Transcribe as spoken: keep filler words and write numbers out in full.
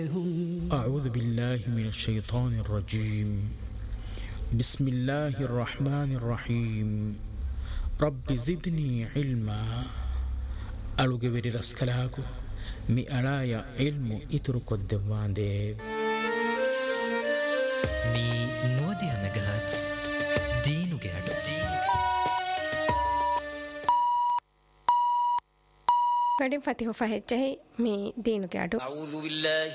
أعوذ بالله من الشيطان الرجيم بسم الله الرحمن الرحيم رب زدني علما ألوغبري رسكلاكو مي ألايا علم إتركو الدوان دي مي نوديا ميجاهاتس دينو جهدو වැඩින් ෆතිහ් ෆහෙච්චහි මේ දීනු කැඩු أعوذ بالله